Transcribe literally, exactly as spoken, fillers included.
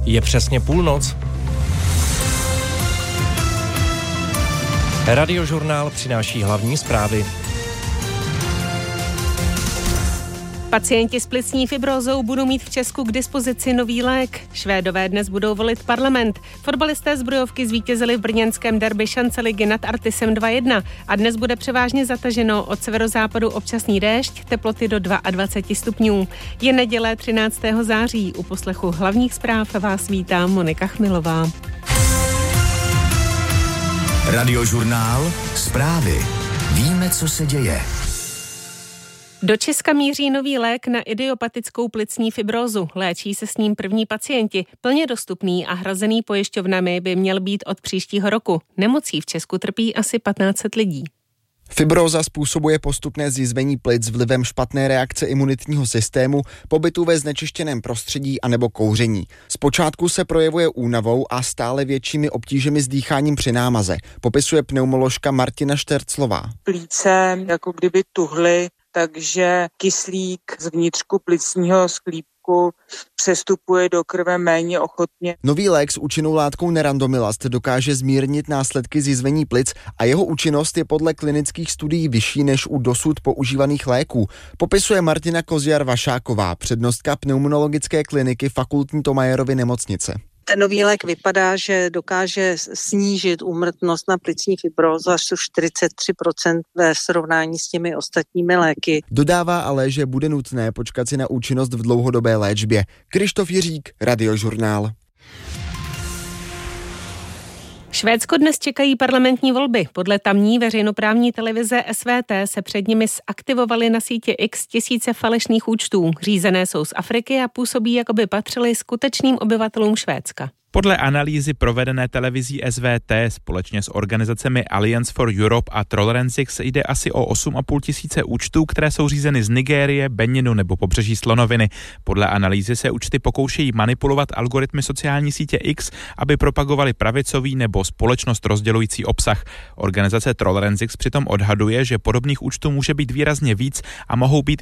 Je přesně půlnoc. Radiožurnál přináší hlavní zprávy. Pacienti s plicní fibrózou budou mít v Česku k dispozici nový lék. Švédové dnes budou volit parlament. Fotbalisté zbrojovky zvítězili v brněnském derby šance ligy nad Artisem dva jedna a dnes bude převážně zataženo, od severozápadu občasný déšť, teploty do dvacet dva stupňů. Je neděle třináctého září. U poslechu hlavních zpráv vás vítá Monika Chmilová. Radiožurnál Zprávy. Víme, co se děje. Do Česka míří nový lék na idiopatickou plicní fibrózu. Léčí se s ním první pacienti. Plně dostupný a hrazený pojišťovnami by měl být od příštího roku. Nemocí v Česku trpí asi patnáct set lidí. Fibróza způsobuje postupné zjizvení plic vlivem špatné reakce imunitního systému, pobytu ve znečištěném prostředí anebo kouření. Zpočátku se projevuje únavou a stále většími obtížemi s dýcháním při námaze, popisuje pneumoložka Martina Šterclová. Plíce jako kdyby tuhly, takže kyslík z vnitřku plicního sklípku přestupuje do krve méně ochotně. Nový lék s účinnou látkou nerandomilast dokáže zmírnit následky zjizvení plic a jeho účinnost je podle klinických studií vyšší než u dosud používaných léků, popisuje Martina Kozjar-Vašáková, přednostka pneumologické kliniky Fakultní Thomayerovy nemocnice. Ten nový lék vypadá, že dokáže snížit úmrtnost na plicní fibrózu až o čtyřicet tři procent ve srovnání s těmi ostatními léky. Dodává ale, že bude nutné počkat si na účinnost v dlouhodobé léčbě. Krištof Jiřík, Radiožurnál. Švédsko dnes čekají parlamentní volby. Podle tamní veřejnoprávní televize S V T se před nimi zaktivovaly na sítě X tisíce falešných účtů. Řízené jsou z Afriky a působí, jako by patřily skutečným obyvatelům Švédska. Podle analýzy provedené televizí S V T společně s organizacemi Alliance for Europe a Trollrensics jde asi o osm a půl tisíce účtů, které jsou řízeny z Nigérie, Beninu nebo pobřeží Slonoviny. Podle analýzy se účty pokoušejí manipulovat algoritmy sociální sítě X, aby propagovali pravicový nebo společnost rozdělující obsah. Organizace Trollrensics přitom odhaduje, že podobných účtů může být výrazně víc a mohou být